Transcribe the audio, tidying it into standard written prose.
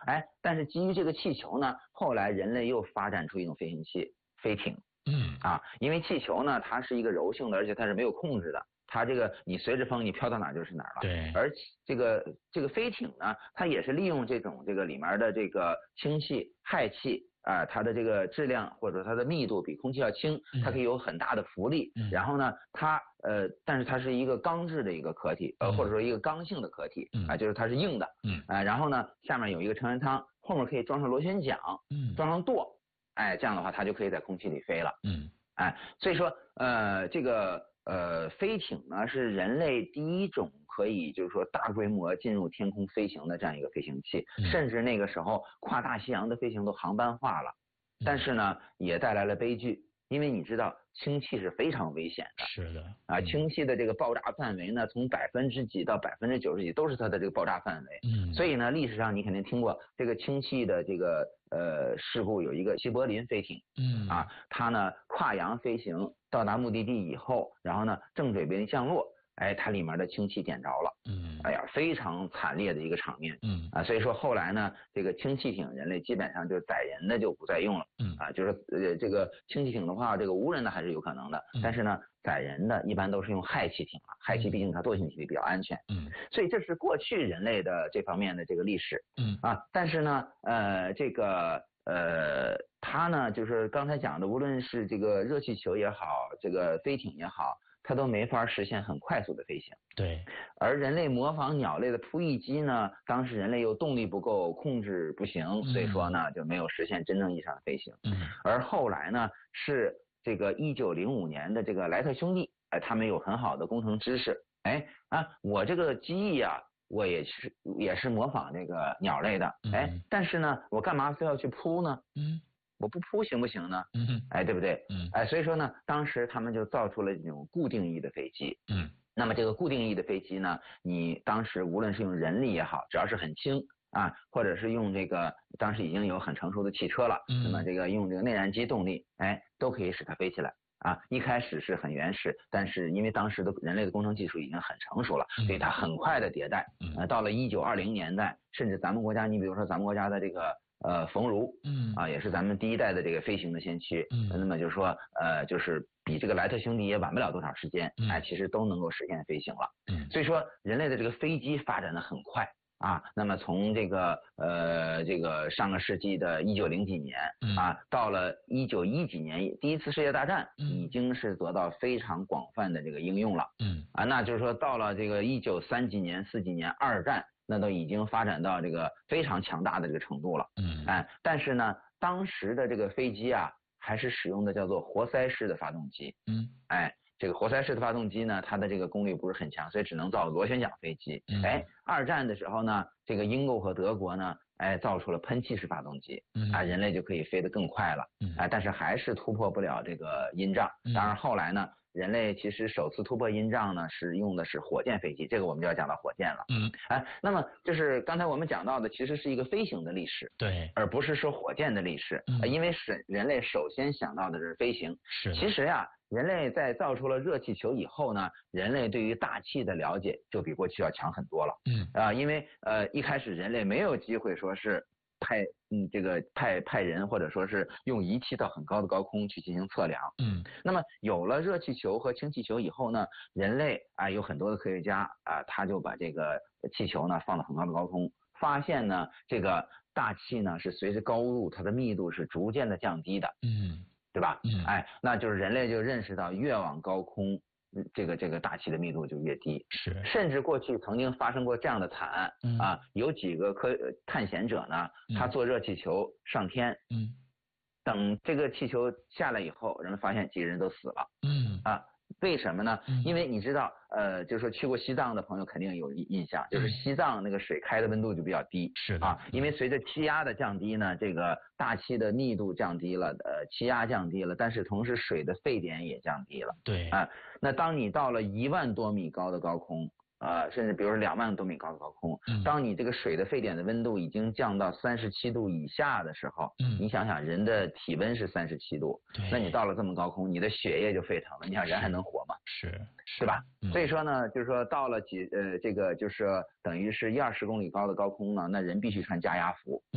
但是基于这个气球呢，后来人类又发展出一种飞行器，飞艇。因为气球呢，它是一个柔性的，而且它是没有控制的。它这个你随着风，你飘到哪就是哪了。 对。 而这个飞艇呢，它也是利用这个里面的这个氢气、氦气它的这个质量或者它的密度比空气要轻，它可以有很大的浮力。然后呢，但是它是一个钢制的一个壳体，或者说一个刚性的壳体就是它是硬的。然后呢，下面有一个成员舱，后面可以装上螺旋桨，装上舵，这样的话它就可以在空气里飞了。所以说这个飞艇呢是人类第一种可以就是说大规模进入天空飞行的这样一个飞行器，甚至那个时候跨大西洋的飞行都航班化了。但是呢，也带来了悲剧，因为你知道氢气是非常危险的。 是的。 氢气的这个爆炸范围呢，从几到90%几都是它的这个爆炸范围。所以呢，历史上你肯定听过这个氢气的这个事故，有一个西柏林飞艇。它呢跨洋飞行到达目的地以后，然后呢正准备降落，它里面的氢气点着了。非常惨烈的一个场面。所以说后来呢，这个氢气艇人类基本上就载人的就不再用了。就是这个氢气艇的话，这个无人的还是有可能的，但是呢载人的一般都是用氦气艇了，氦气毕竟它惰性气体比较安全。所以这是过去人类的这方面的这个历史。但是呢这个它呢就是刚才讲的，无论是这个热气球也好，这个飞艇也好，它都没法实现很快速的飞行。 对。 而人类模仿鸟类的扑翼机呢，当时人类又动力不够，控制不行，所以说呢就没有实现真正意义上的飞行。而后来呢是这个1905年的这个莱特兄弟，他们有很好的工程知识。我这个机翼我也是模仿这个鸟类的。但是呢我干嘛非要去扑呢？我不扑行不行呢？对不对？所以说呢，当时他们就造出了这种固定翼的飞机。那么这个固定翼的飞机呢，你当时无论是用人力也好，只要是很轻或者是用这个当时已经有很成熟的汽车了，那么这个用这个内燃机动力，都可以使它飞起来。一开始是很原始，但是因为当时的人类的工程技术已经很成熟了，所以它很快的迭代。到了1920年代，甚至咱们国家，你比如说咱们国家的这个冯如，也是咱们第一代的这个飞行的先驱。那么就是说就是比这个莱特兄弟也晚不了多少时间，其实都能够实现飞行了。所以说人类的这个飞机发展的很快。那么从这个上个世纪的1900几年到了1910几年，第一次世界大战已经是得到非常广泛的这个应用了。那就是说到了这个1930几年、40几年，二战那都已经发展到这个非常强大的这个程度了。但是呢，当时的这个飞机还是使用的叫做活塞式的发动机。这个活塞式的发动机呢，它的这个功率不是很强，所以只能造螺旋桨飞机。二战的时候呢，这个英国和德国呢，造出了喷气式发动机。人类就可以飞得更快了。但是还是突破不了这个阴障。当然后来呢，人类其实首次突破阴障呢，是用的是火箭飞机，这个我们就要讲到火箭了。那么就是刚才我们讲到的，其实是一个飞行的历史， 对， 而不是说火箭的历史。因为人类首先想到的是飞行。其实人类在造出了热气球以后呢，人类对于大气的了解就比过去要强很多了。因为一开始人类没有机会说是派人或者说是用仪器到很高的高空去进行测量。那么有了热气球和氢气球以后呢，人类有很多的科学家他就把这个气球呢放到很高的高空，发现呢这个大气呢是随着高度它的密度是逐渐的降低的。对吧？那就是人类就认识到越往高空这个大气的密度就越低。甚至过去曾经发生过这样的惨案。有几个探险者呢，他坐热气球上天。等这个气球下来以后，人们发现几个人都死了。为什么呢？因为你知道就是说去过西藏的朋友肯定有印象，就是西藏那个水开的温度就比较低。因为随着气压的降低呢，这个大气的密度降低了，气压降低了，但是同时水的沸点也降低了。那当你到了1万多米高的高空，甚至比如说2万多米高的高空，当你这个水的沸点的温度已经降到37度以下的时候，你想想人的体温是37度，那你到了这么高空，你的血液就沸腾了，你想人还能活吗？对吧？所以说呢，就是说到了这个就是等于是120公里高的高空呢，那人必须穿加压服。